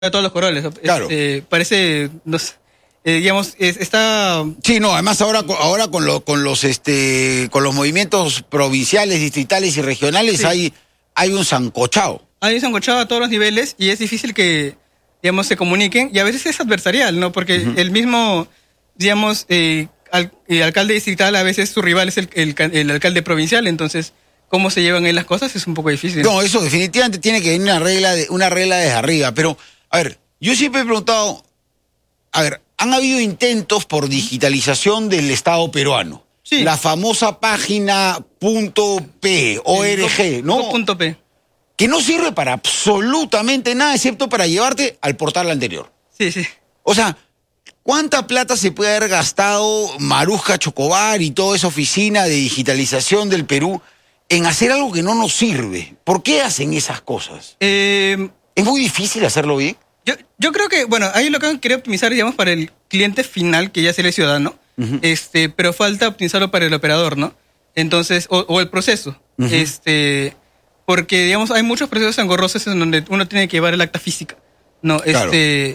de todos los colores. Claro. Parece, no sé, digamos, está... Sí, no, además ahora con los movimientos provinciales, distritales y regionales Sí. hay un sancochado. Hay un sancochado a todos los niveles y es difícil que, digamos, se comuniquen, y a veces es adversarial, ¿no? Porque el mismo, digamos, el alcalde distrital, a veces su rival es el alcalde provincial, entonces cómo se llevan ahí las cosas es un poco difícil. No, eso definitivamente tiene que venir una regla desde arriba. Pero, a ver, yo siempre he preguntado, a ver, han habido intentos por digitalización del Estado peruano. Sí. La famosa página .p, ORG, ¿no? .p. Que no sirve para absolutamente nada, excepto para llevarte al portal anterior. Sí, sí. O sea, ¿cuánta plata se puede haber gastado Maruja Chocobar y toda esa oficina de digitalización del Perú en hacer algo que no nos sirve? ¿Por qué hacen esas cosas? ¿Es muy difícil hacerlo bien? Yo creo que, bueno, ahí lo que han querido optimizar, digamos, para el cliente final, que ya sería el ciudadano, pero falta optimizarlo para el operador, ¿no? Entonces, o el proceso. Porque, digamos, hay muchos procesos engorrosos en donde uno tiene que llevar el acta física, ¿no? Claro.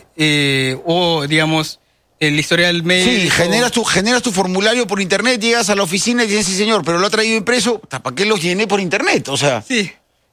O, digamos, el historial médico. Sí, generas tu formulario por internet, llegas a la oficina y dices, sí señor, pero lo ha traído impreso, ¿para qué los llené por internet? O sea... Sí.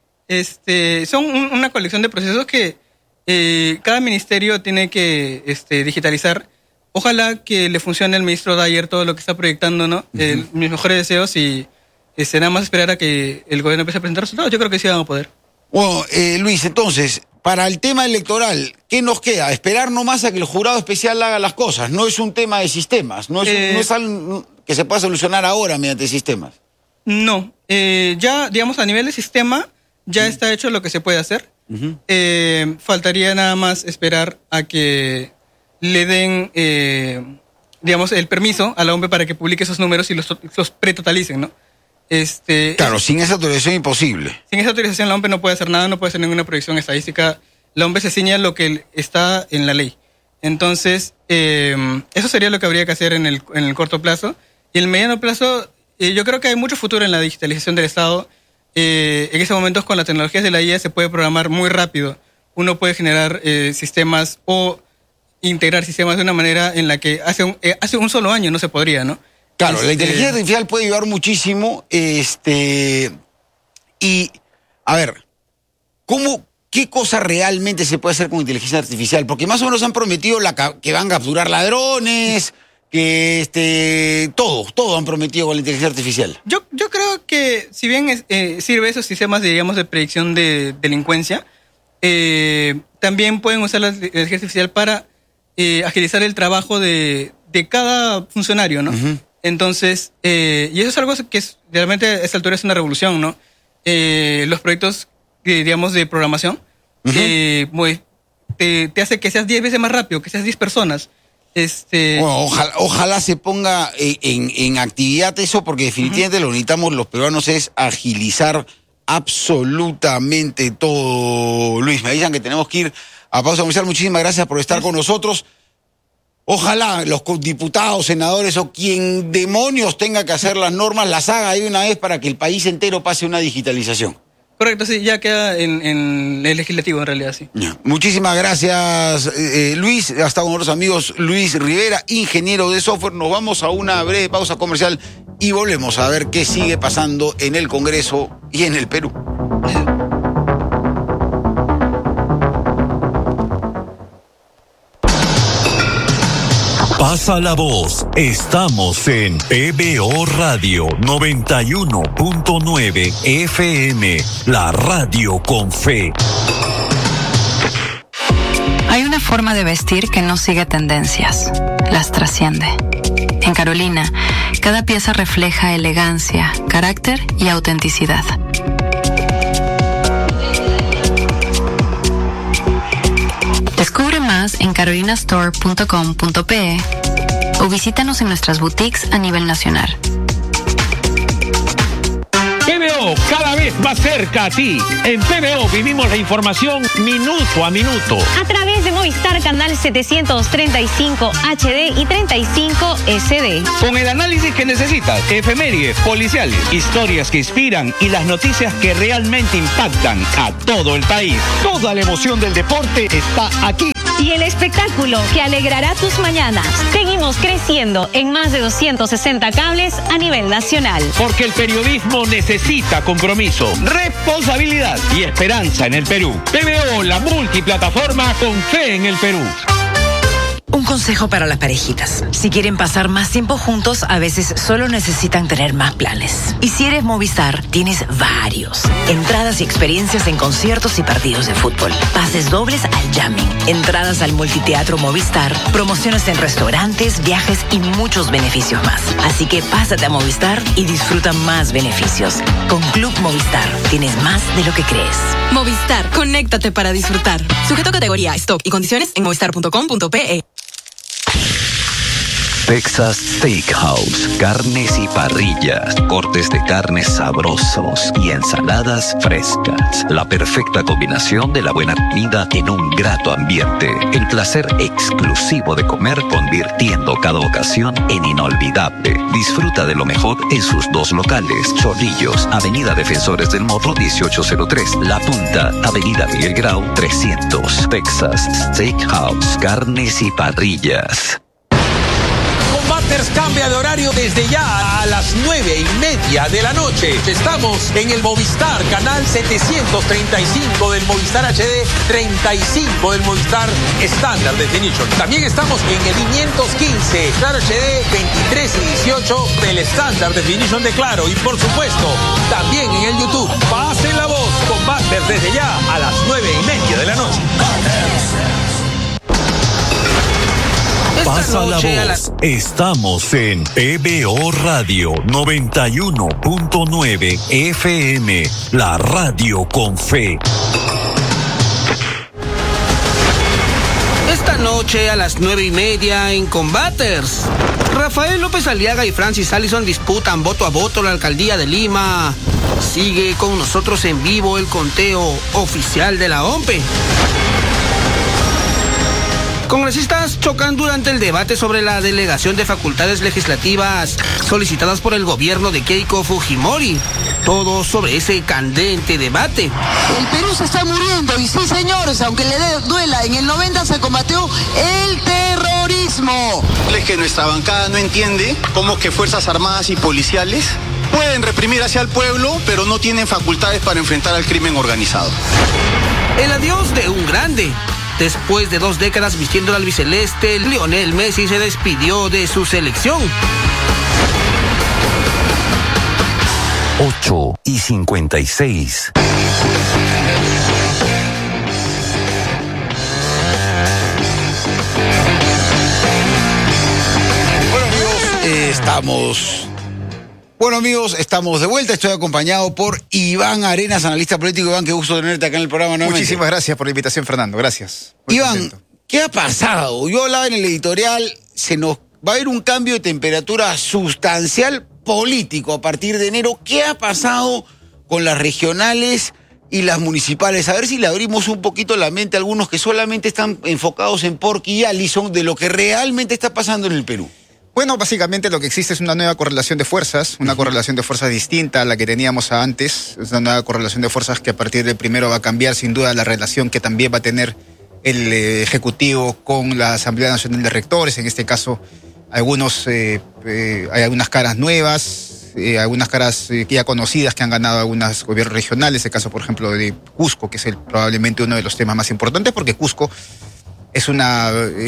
Son una colección de procesos que cada ministerio tiene que digitalizar. Ojalá que le funcione al ministro Dyer todo lo que está proyectando, ¿no? Mis mejores deseos y nada más esperar a que el gobierno empiece a presentar resultados. Yo creo que sí van a poder. Bueno, Luis, entonces, para el tema electoral, ¿qué nos queda? Esperar nomás a que el jurado especial haga las cosas. No es un tema de sistemas, no es algo que se pueda solucionar ahora mediante sistemas. No, ya, digamos, a nivel de sistema, ya está hecho lo que se puede hacer. Faltaría nada más esperar a que le den, digamos, el permiso a la OMP para que publique esos números y los pretotalicen, ¿no? Claro, sin esa autorización imposible. Sin esa autorización la OMP no puede hacer nada, no puede hacer ninguna proyección estadística. La OMP se ciña a lo que está en la ley. Entonces, eso sería lo que habría que hacer en el corto plazo. Y en el mediano plazo, yo creo que hay mucho futuro en la digitalización del Estado. En ese momento, con las tecnologías de la IA se puede programar muy rápido. Uno puede generar sistemas o integrar sistemas de una manera en la que hace un solo año no se podría, ¿no? Claro, la inteligencia artificial puede ayudar muchísimo. Y, a ver, ¿qué cosa realmente se puede hacer con inteligencia artificial? Porque más o menos han prometido que van a capturar ladrones, que todo han prometido con la inteligencia artificial. Yo creo que si bien sirve esos sistemas, digamos, de predicción de delincuencia, también pueden usar la inteligencia artificial para agilizar el trabajo de cada funcionario, ¿no? Entonces, y eso es algo que realmente a esta altura es una revolución, ¿no? Los proyectos, digamos, de programación, te hace que seas 10 veces más rápido, que seas 10 personas. Bueno, ojalá se ponga en actividad eso, porque definitivamente lo que necesitamos los peruanos es agilizar absolutamente todo. Luis, me avisan que tenemos que ir a pausa comercial. Muchísimas gracias por estar con nosotros. Ojalá los diputados, senadores o quien demonios tenga que hacer las normas, las haga de una vez para que el país entero pase una digitalización. Correcto, sí, ya queda en el legislativo en realidad, sí. Muchísimas gracias, Luis. Hasta con otros amigos, Luis Rivera, ingeniero de software. Nos vamos a una breve pausa comercial y volvemos a ver qué sigue pasando en el Congreso y en el Perú. Pasa la voz. Estamos en PBO Radio 91.9 FM, la radio con fe. Hay una forma de vestir que no sigue tendencias, las trasciende. En Carolina, cada pieza refleja elegancia, carácter y autenticidad. Descubre más en carolinastore.com.pe o visítanos en nuestras boutiques a nivel nacional. PBO PBO, cada vez más cerca a ti. En PBO vivimos la información minuto a minuto. A través de Movistar Canal 735 HD y 35 SD. Con el análisis que necesitas, efemérides, policiales, historias que inspiran y las noticias que realmente impactan a todo el país. Toda la emoción del deporte está aquí. Y el espectáculo que alegrará tus mañanas. Seguimos creciendo en más de 260 cables a nivel nacional. Porque el periodismo necesita compromiso, responsabilidad y esperanza en el Perú. PBO, la multiplataforma con fe en el Perú. Un consejo para las parejitas. Si quieren pasar más tiempo juntos, a veces solo necesitan tener más planes. Y si eres Movistar, tienes varios. Entradas y experiencias en conciertos y partidos de fútbol. Pases dobles al jamming. Entradas al multiteatro Movistar. Promociones en restaurantes, viajes y muchos beneficios más. Así que pásate a Movistar y disfruta más beneficios. Con Club Movistar, tienes más de lo que crees. Movistar, conéctate para disfrutar. Sujeto a categoría, stock y condiciones en movistar.com.pe. Texas Steakhouse, carnes y parrillas, cortes de carnes sabrosos y ensaladas frescas. La perfecta combinación de la buena comida en un grato ambiente. El placer exclusivo de comer convirtiendo cada ocasión en inolvidable. Disfruta de lo mejor en sus dos locales. Chorrillos, Avenida Defensores del Morro 1803. La Punta, Avenida Miguel Grau 300. Texas Steakhouse, carnes y parrillas. Combaters cambia de horario desde ya a las 9:30 de la noche. Estamos en el Movistar, canal 735 del Movistar HD, 35 del Movistar Standard Definition. También estamos en el 515 Claro HD, 23 y 18 del Standard Definition de Claro. Y por supuesto, también en el YouTube. Pasen la voz, Combaters desde ya a las 9:30 de la noche. Pasa la voz. Estamos en PBO Radio 91.9 FM, la radio con fe. Esta noche a las 9:30 en Combaters. Rafael López Aliaga y Francis Allison disputan voto a voto la alcaldía de Lima. Sigue con nosotros en vivo el conteo oficial de la OMPE. Congresistas chocan durante el debate sobre la delegación de facultades legislativas solicitadas por el gobierno de Keiko Fujimori. Todo sobre ese candente debate. El Perú se está muriendo y sí, señores, aunque le duela, en el 90 se combatió el terrorismo. Es que nuestra bancada no entiende cómo que Fuerzas Armadas y policiales pueden reprimir hacia el pueblo, pero no tienen facultades para enfrentar al crimen organizado. El adiós de un grande. Después de 2 décadas vistiendo el albiceleste, Lionel Messi se despidió de su selección. 8:56. Bueno amigos, estamos de vuelta. Estoy acompañado por Iván Arenas, analista político. Iván, qué gusto tenerte acá en el programa nuevamente. Muchísimas gracias por la invitación, Fernando. Gracias. Muy Iván, contento. ¿Qué ha pasado? Yo hablaba en el editorial, se nos va a haber un cambio de temperatura sustancial político a partir de enero. ¿Qué ha pasado con las regionales y las municipales? A ver si le abrimos un poquito la mente a algunos que solamente están enfocados en Porky y Allison de lo que realmente está pasando en el Perú. Bueno, básicamente lo que existe es una nueva correlación de fuerzas, una correlación de fuerzas distinta a la que teníamos antes. Es una nueva correlación de fuerzas que a partir del primero va a cambiar sin duda la relación que también va a tener el Ejecutivo con la Asamblea Nacional de Rectores. En este caso, hay algunas caras nuevas, algunas caras ya conocidas que han ganado algunos gobiernos regionales. El caso, por ejemplo, de Cusco, que es probablemente uno de los temas más importantes, porque Cusco es una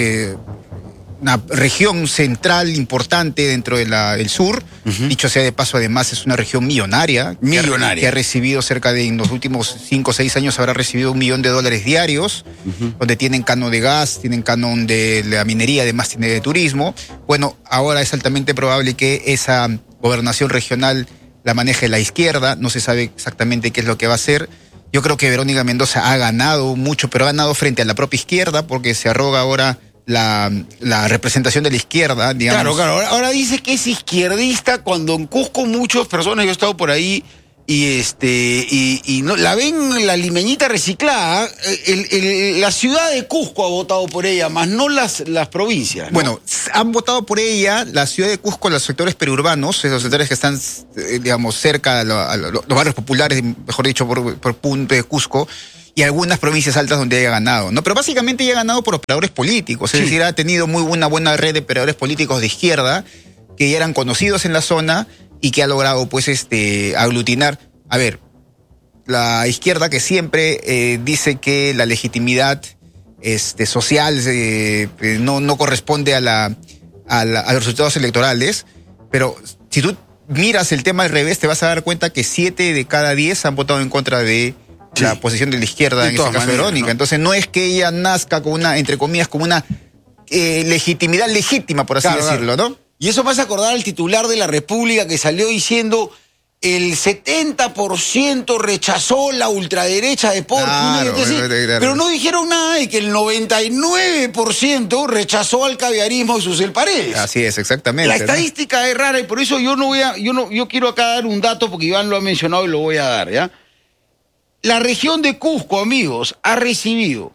región central importante dentro del sur. Dicho sea de paso, además es una región millonaria. Que ha recibido cerca de, en los últimos 5 o 6 años, habrá recibido $1 millón diarios, donde tienen canon de gas, tienen canon de la minería, además tiene de turismo. Bueno, ahora es altamente probable que esa gobernación regional la maneje la izquierda. No se sabe exactamente qué es lo que va a hacer. Yo creo que Verónica Mendoza ha ganado mucho, pero ha ganado frente a la propia izquierda, porque se arroga ahora la representación de la izquierda, digamos. Claro. Ahora dice que es izquierdista, cuando en Cusco muchas personas, yo he estado por ahí, y no, la ven la limeñita reciclada. La ciudad de Cusco ha votado por ella, más no las provincias, ¿no? Bueno, han votado por ella la ciudad de Cusco, los sectores periurbanos, esos sectores que están, digamos, cerca a los barrios populares, mejor dicho, por punto de Cusco, y algunas provincias altas donde haya ganado, ¿no? Pero básicamente ella ha ganado por operadores políticos, es decir, ha tenido una buena red de operadores políticos de izquierda que ya eran conocidos en la zona y que ha logrado, pues, aglutinar. A ver, la izquierda que siempre dice que la legitimidad social no corresponde a los resultados electorales, pero si tú miras el tema al revés, te vas a dar cuenta que 7 de cada 10 han votado en contra de la posición de la izquierda, en este caso Verónica, ¿no? Entonces no es que ella nazca con una, entre comillas, como una legitimidad legítima, por así decirlo, ¿no? Y eso me hace acordar al titular de la República que salió diciendo el 70% rechazó la ultraderecha de Porky, pero no dijeron nada de que el 99% rechazó al caviarismo de Susel Paredes. Así es, exactamente. La estadística es rara y por eso yo quiero acá dar un dato porque Iván lo ha mencionado y lo voy a dar, ¿ya? La región de Cusco, amigos, ha recibido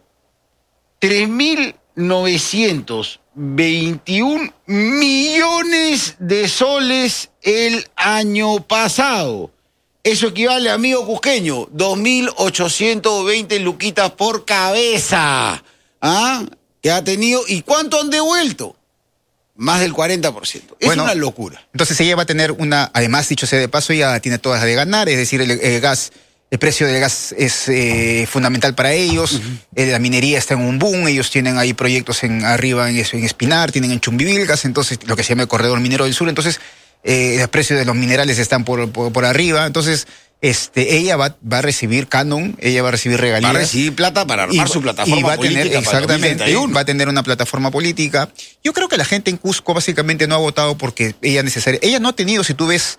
3.921 millones de soles el año pasado. Eso equivale, amigo cusqueño, 2.820 luquitas por cabeza. ¿Ah? Que ha tenido. ¿Y cuánto han devuelto? Más del 40%. Es una locura. Entonces ella va a tener además, dicho sea de paso, ella tiene todas las de ganar, es decir, el gas. El precio del gas es fundamental para ellos. La minería está en un boom. Ellos tienen ahí proyectos arriba en Espinar, tienen en Chumbivilcas, entonces lo que se llama el corredor minero del sur. Entonces, el precio de los minerales están por arriba. Entonces, ella va a recibir canon, ella va a recibir regalías. Va a recibir plata para armar su plataforma política. Exactamente, va a tener una plataforma política. Yo creo que la gente en Cusco básicamente no ha votado porque ella no ha tenido, si tú ves...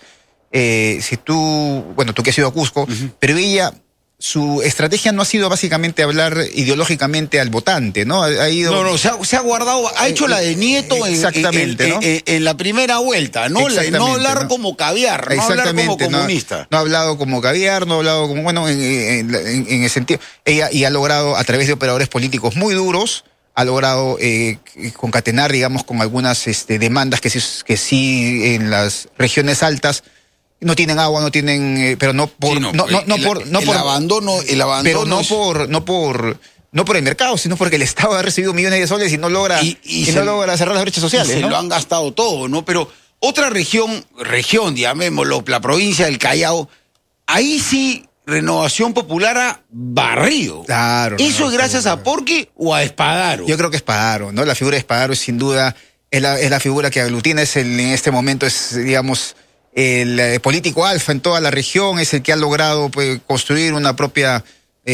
tú que has ido a Cusco, pero ella, su estrategia no ha sido básicamente hablar ideológicamente al votante, ¿no? Se ha guardado, ha hecho la de Nieto en la primera vuelta, ¿no? No hablar como caviar, no hablar como comunista. No ha hablado como caviar, no ha hablado como, en el sentido, ella y ha logrado a través de operadores políticos muy duros, ha logrado concatenar, digamos, con algunas demandas que sí en las regiones altas no tienen agua, no tienen, pero no por el abandono, pero no por el mercado, sino porque el Estado ha recibido millones de soles y no logra no logra cerrar las brechas sociales. Se lo han gastado todo, ¿no? Pero otra región, llamémoslo, la provincia del Callao, ahí sí Renovación Popular ha barrido. Claro. ¿Eso es gracias a Porky o a Espadaro? Yo creo que Espadaro, ¿no? La figura de Espadaro es sin duda, es la figura que aglutina, en este momento digamos, el político alfa en toda la región, es el que ha logrado construir un propio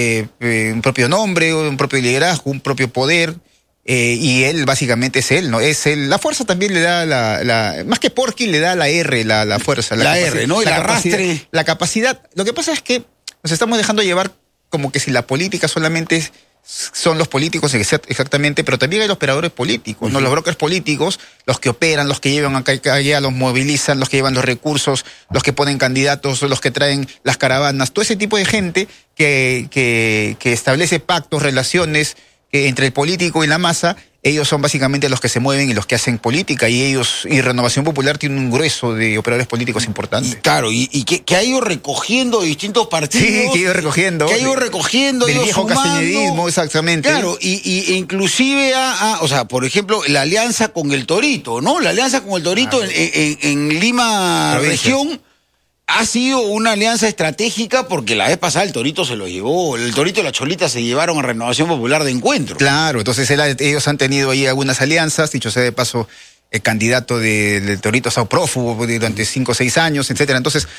nombre, un propio liderazgo, un propio poder, y él básicamente es él, ¿no? La fuerza también le da más que Porky, le da la R, la fuerza. La R, ¿no? El arrastre. La capacidad. Lo que pasa es que nos estamos dejando llevar como que si la política solamente son los políticos exactamente, pero también hay los operadores políticos, ¿no? Los brokers políticos, los que operan, los que llevan acá allá, los movilizan, los que llevan los recursos, los que ponen candidatos, los que traen las caravanas, todo ese tipo de gente que establece pactos, relaciones entre el político y la masa. Ellos son básicamente los que se mueven y los que hacen política, y Renovación Popular tiene un grueso de operadores políticos importantes. Claro, y que ha ido recogiendo distintos partidos. Sí, que ha ido recogiendo. Del viejo castañedismo, exactamente. Claro, y inclusive por ejemplo, la alianza con el Torito, ¿no? La alianza con el Torito en Lima región ha sido una alianza estratégica porque la vez pasada el Torito se lo llevó, el Torito y la Cholita se llevaron a Renovación Popular de encuentro. Claro, entonces ellos han tenido ahí algunas alianzas, dicho sea de paso, el candidato del Torito ha estado prófugo durante 5 o 6 años, etcétera. Entonces,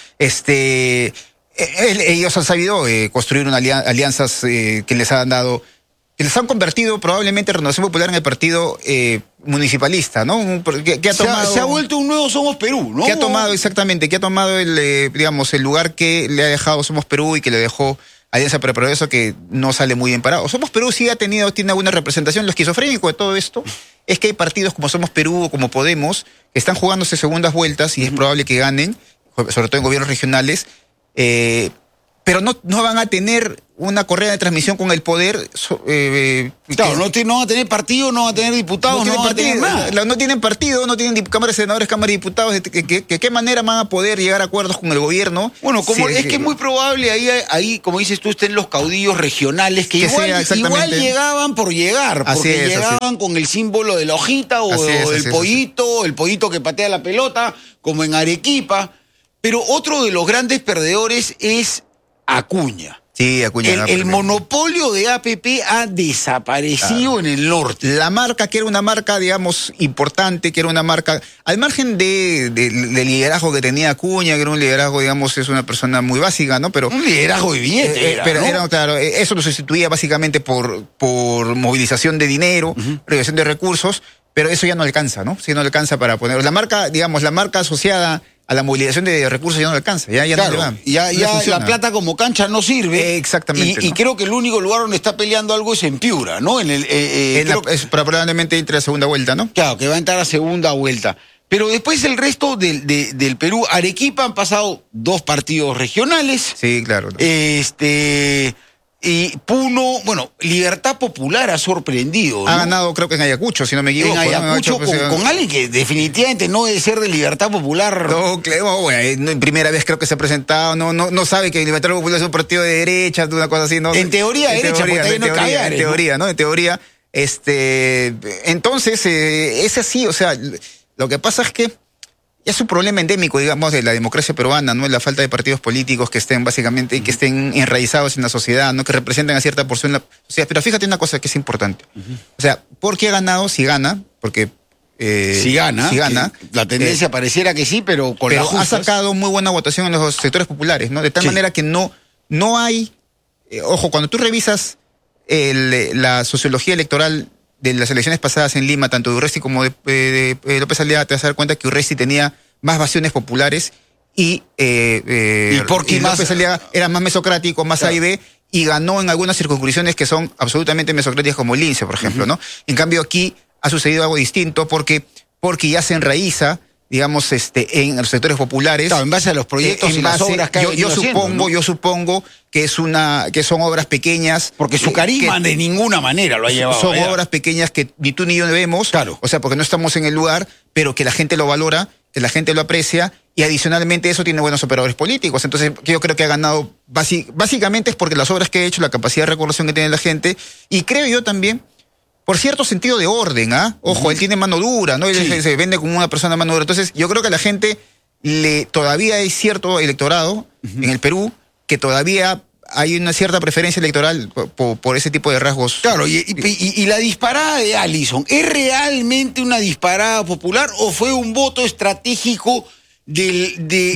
ellos han sabido construir alianzas que les han dado, que les han convertido probablemente Renovación Popular en el partido municipalista, ¿no? Se ha vuelto un nuevo Somos Perú, ¿no? Que ha tomado el lugar que le ha dejado Somos Perú y que le dejó Alianza para el Progreso, que no sale muy bien parado. Somos Perú sí tiene alguna representación. Lo esquizofrénico de todo esto es que hay partidos como Somos Perú o como Podemos que están jugándose segundas vueltas y es probable que ganen, sobre todo en gobiernos regionales, pero no van a tener una correa de transmisión con el poder. Claro, no van a tener partido, no van a tener diputados, no van a tener nada. No tienen partido, no tienen cámara de senadores, cámara de diputados. ¿De qué manera van a poder llegar a acuerdos con el gobierno? Bueno, como es que es muy probable ahí, como dices tú, estén los caudillos regionales que igual llegaban por llegar, porque llegaban con el símbolo de la hojita o del pollito, el pollito que patea la pelota, como en Arequipa. Pero otro de los grandes perdedores es Acuña. Sí, Acuña. El monopolio de APP ha desaparecido en el norte. La marca, que era una marca, digamos, importante, que era una marca, al margen de liderazgo que tenía Acuña, que era un liderazgo, digamos, es una persona muy básica, ¿no? Pero un liderazgo de billete, claro, eso lo sustituía básicamente por movilización de dinero, revisión de recursos, pero eso ya no alcanza, ¿no? Sí, no alcanza para poner. La marca, digamos, la marca asociada a la movilización de recursos ya no alcanza, ya claro, no le va. Ya la plata como cancha no sirve. Exactamente. Y creo que el único lugar donde está peleando algo es en Piura, ¿no? Probablemente entre a segunda vuelta, ¿no? Claro, que va a entrar a segunda vuelta. Pero después el resto del Perú, Arequipa han pasado 2 partidos regionales. Sí, claro. Y Puno, bueno, Libertad Popular ha sorprendido, ¿no? Ha ganado, creo que en Ayacucho, si no me equivoco. En Ayacucho, con alguien que definitivamente no debe ser de Libertad Popular. No, en primera vez creo que se ha presentado, no sabe que Libertad Popular es un partido de derecha, una cosa así, ¿no? En teoría derecha, porque ahí no hay Callares, en teoría, ¿no? En teoría, entonces, es así, o sea, lo que pasa es que es un problema endémico, digamos, de la democracia peruana, ¿no? La falta de partidos políticos que estén básicamente, que estén enraizados en la sociedad, ¿no? Que representen a cierta porción de la sociedad. Pero fíjate una cosa que es importante. O sea, ¿por qué ha ganado? Si gana, porque si gana. La tendencia pareciera que sí, pero con las justas. Ha sacado muy buena votación en los sectores populares, ¿no? De tal manera que no hay... ojo, cuando tú revisas la sociología electoral de las elecciones pasadas en Lima, tanto de Urresti como de López Aliaga, te vas a dar cuenta que Urresti tenía más basiones populares y López Aliaga era más mesocrático, más A y B, y ganó en algunas circunscripciones que son absolutamente mesocráticas, como el Lince, por ejemplo, ¿no? En cambio, aquí ha sucedido algo distinto porque ya se enraiza, digamos, en los sectores populares. Claro, en base a los proyectos y las obras que yo supongo que son obras pequeñas. Porque su carisma de ninguna manera lo ha llevado. Son obras pequeñas que ni tú ni yo vemos. Claro. O sea, porque no estamos en el lugar, pero que la gente lo valora, que la gente lo aprecia, y adicionalmente eso tiene buenos operadores políticos. Entonces, yo creo que ha ganado, básicamente es porque las obras que ha hecho, la capacidad de recordación que tiene la gente, y creo yo también, por cierto sentido de orden, Ojo, él tiene mano dura, ¿no? Él se vende como una persona mano dura. Entonces, yo creo que a la gente todavía hay cierto electorado en el Perú que todavía hay una cierta preferencia electoral por ese tipo de rasgos. Claro, y la disparada de Allison, ¿es realmente una disparada popular o fue un voto estratégico del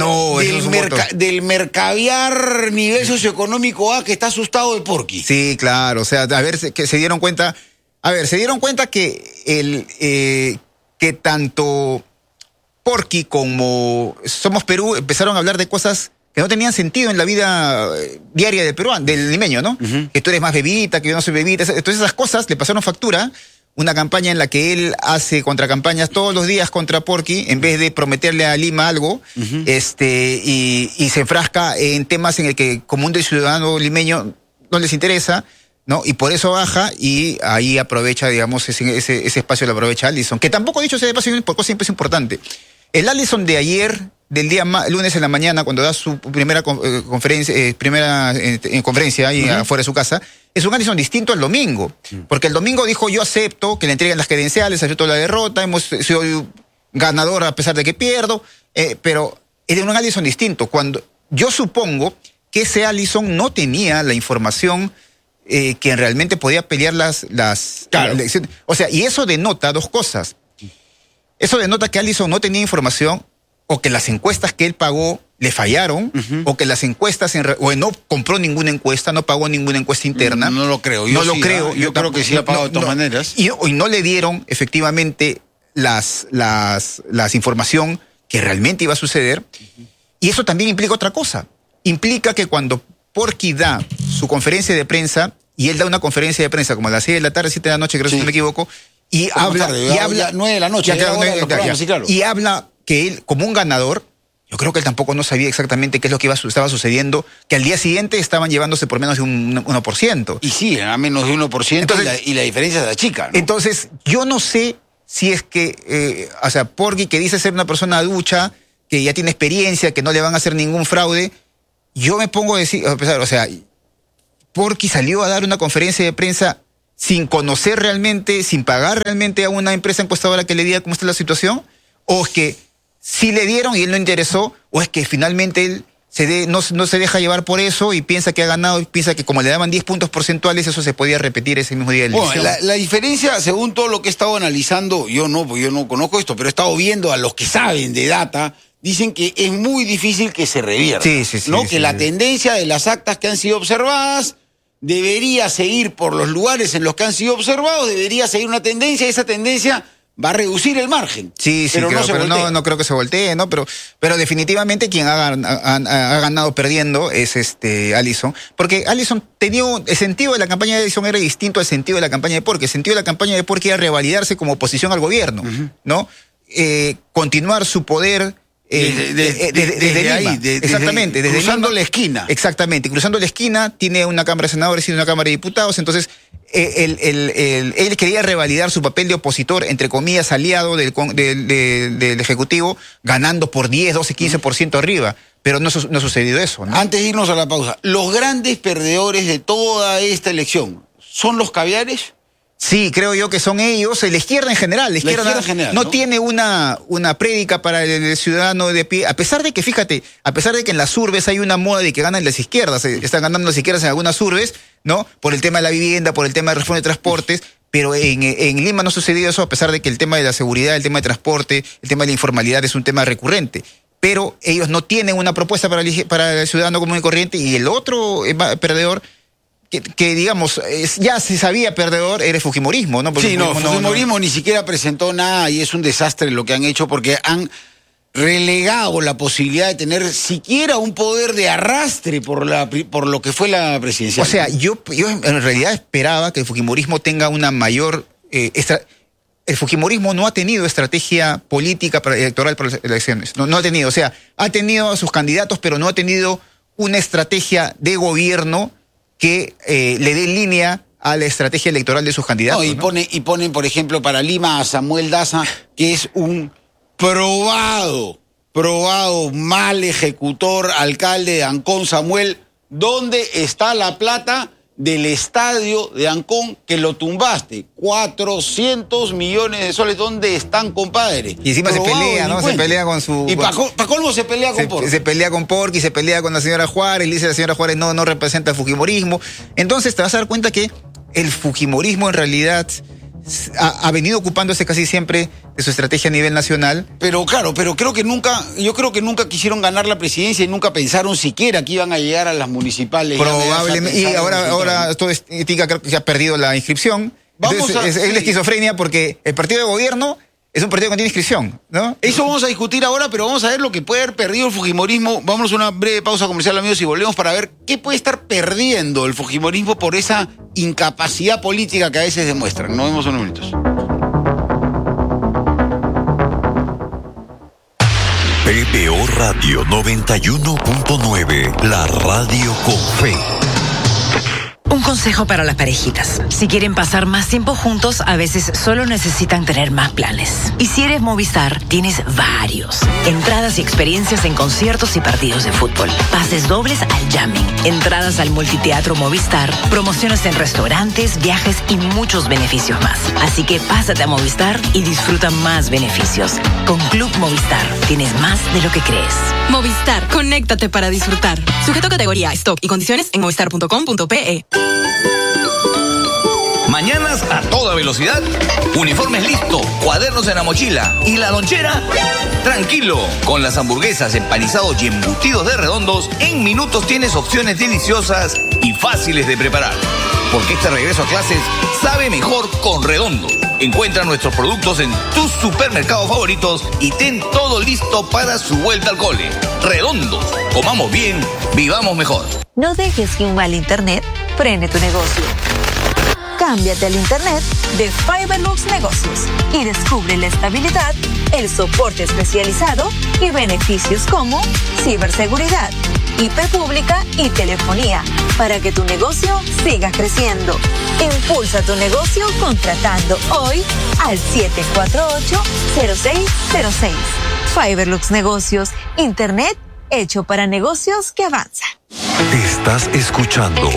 mercaviar nivel socioeconómico A que está asustado de Porky? Sí, claro, o sea, a ver, que se dieron cuenta... se dieron cuenta que que tanto Porky como Somos Perú empezaron a hablar de cosas que no tenían sentido en la vida diaria del limeño, ¿no? Que tú eres más bebita, que yo no soy bebita. Entonces esas cosas le pasaron factura. Una campaña en la que él hace contracampañas todos los días contra Porky, en vez de prometerle a Lima algo, y se enfrasca en temas en el que común del ciudadano limeño no les interesa, ¿no? Y por eso baja y ahí aprovecha, digamos, ese espacio lo aprovecha Allison. Que tampoco he dicho ese espacio por cosa siempre es importante. El Allison de ayer, del día lunes en la mañana, cuando da su primera conferencia ahí afuera de su casa, es un Allison distinto al domingo. Porque el domingo dijo: yo acepto que le entreguen las credenciales, acepto la derrota, hemos sido ganador a pesar de que pierdo, pero es un Allison distinto. Cuando yo supongo que ese Allison no tenía la información que realmente podía pelear las elecciones. O sea, y eso denota dos cosas. Eso denota que Allison no tenía información, o que las encuestas que él pagó le fallaron, o que las encuestas, o no compró ninguna encuesta, no pagó ninguna encuesta interna. No lo creo. Yo creo que sí ha pagado de todas maneras. Y no le dieron efectivamente la información que realmente iba a suceder. Y eso también implica otra cosa. Implica que cuando Porky da su conferencia de prensa, y él da una conferencia de prensa como a las 6 de la tarde, 7 de la noche, creo, si no me equivoco, y habla 9 de la noche, y habla que él, como un ganador, yo creo que él tampoco no sabía exactamente qué es lo que estaba sucediendo, que al día siguiente estaban llevándose por menos de un 1%. Y sí, era menos de 1%. Entonces, y la diferencia es la chica, ¿no? Entonces, yo no sé si es que, Porky, que dice ser una persona ducha, que ya tiene experiencia, que no le van a hacer ningún fraude, yo me pongo a decir, Porky salió a dar una conferencia de prensa sin conocer realmente, sin pagar realmente a una empresa encuestadora que le diga cómo está la situación, o es que sí le dieron y él no interesó, o es que finalmente él no se deja llevar por eso y piensa que ha ganado, y piensa que como le daban 10 puntos porcentuales, eso se podía repetir ese mismo día de elección. Bueno, la diferencia, según todo lo que he estado analizando, yo no conozco esto, pero he estado viendo a los que saben de data, dicen que es muy difícil que se revierta. Sí, ¿no? Que la tendencia de las actas que han sido observadas debería seguir por los lugares en los que han sido observados, debería seguir una tendencia, y esa tendencia va a reducir el margen. Sí, pero no creo que se voltee, ¿no? Pero definitivamente quien ha ganado perdiendo es Allison, porque Allison tenía el sentido de la campaña de Allison era distinto al sentido de la campaña de Porky. El sentido de la campaña de Porky era revalidarse como oposición al gobierno, ¿no? Continuar su poder desde ahí, exactamente, desde cruzando la esquina. Exactamente, cruzando la esquina, tiene una Cámara de Senadores y una Cámara de Diputados, entonces él quería revalidar su papel de opositor, entre comillas, aliado del Ejecutivo, ganando por 10, 12, 15% arriba. Pero no ha sucedido eso, ¿no? Antes de irnos a la pausa, los grandes perdedores de toda esta elección, ¿son los caviares? Sí, creo yo que son ellos, la izquierda en general. La izquierda en general, ¿no? Tiene una prédica para el ciudadano de pie, a pesar de que, fíjate, en las urbes hay una moda de que ganan las izquierdas, están ganando las izquierdas en algunas urbes, ¿no? Por el tema de la vivienda, por el tema de reforma de transportes, pero en Lima no ha sucedido eso, a pesar de que el tema de la seguridad, el tema de transporte, el tema de la informalidad es un tema recurrente. Pero ellos no tienen una propuesta para el ciudadano común y corriente, y el otro perdedor, que digamos, ya se sabía perdedor, era el fujimorismo, ¿no? Porque sí, el fujimorismo ni siquiera presentó nada, y es un desastre lo que han hecho, porque han relegado la posibilidad de tener siquiera un poder de arrastre por lo que fue la presidencial. O sea, yo en realidad esperaba que el fujimorismo tenga una mayor... El fujimorismo no ha tenido estrategia política electoral para las elecciones, no ha tenido, o sea, ha tenido a sus candidatos, pero no ha tenido una estrategia de gobierno que le dé línea a la estrategia electoral de sus candidatos. Y ponen, por ejemplo, para Lima a Samuel Daza, que es un probado mal ejecutor, alcalde de Ancón. Samuel, ¿dónde está la plata del estadio de Ancón que lo tumbaste? 400 millones de soles, ¿dónde están, compadre? Y encima se pelea, ¿no? Se pelea con su... Y para colmo se pelea con Porky. Se pelea con Porky, se pelea con la señora Juárez, le dice a la señora Juárez no representa el fujimorismo. Entonces te vas a dar cuenta que el fujimorismo en realidad ha venido ocupándose casi siempre de su estrategia a nivel nacional. Pero claro, yo creo que nunca quisieron ganar la presidencia y nunca pensaron siquiera que iban a llegar a las municipales. Probablemente. Y ahora todo Tica creo que se ha perdido la inscripción. Es la esquizofrenia, porque el partido de gobierno es un partido que no tiene inscripción, ¿no? Eso vamos a discutir ahora, pero vamos a ver lo que puede haber perdido el fujimorismo. Vámonos a una breve pausa comercial, amigos, y volvemos para ver qué puede estar perdiendo el fujimorismo por esa incapacidad política que a veces demuestran. Nos vemos en unos minutos. PPO Radio 91.9, la radio con fe. Un consejo para las parejitas. Si quieren pasar más tiempo juntos, a veces solo necesitan tener más planes. Y si eres Movistar, tienes varios. Entradas y experiencias en conciertos y partidos de fútbol. Pases dobles al jamming. Entradas al multiteatro Movistar. Promociones en restaurantes, viajes y muchos beneficios más. Así que pásate a Movistar y disfruta más beneficios. Con Club Movistar, tienes más de lo que crees. Movistar, conéctate para disfrutar. Sujeto a categoría, stock y condiciones en movistar.com.pe. Mañanas a toda velocidad, uniformes listo, cuadernos en la mochila y la lonchera, tranquilo. Con las hamburguesas, empanizados y embutidos de Redondos, en minutos tienes opciones deliciosas y fáciles de preparar. Porque este regreso a clases sabe mejor con Redondos. Encuentra nuestros productos en tus supermercados favoritos y ten todo listo para su vuelta al cole. Redondos, comamos bien, vivamos mejor. No dejes que un mal internet frene tu negocio. cámbiate al Internet de Fiberlux Negocios y descubre la estabilidad, el soporte especializado y beneficios como ciberseguridad, IP pública y telefonía para que tu negocio siga creciendo. Impulsa tu negocio contratando hoy al 748-0606. Fiberlux Negocios, Internet hecho para negocios que avanzan. Estás escuchando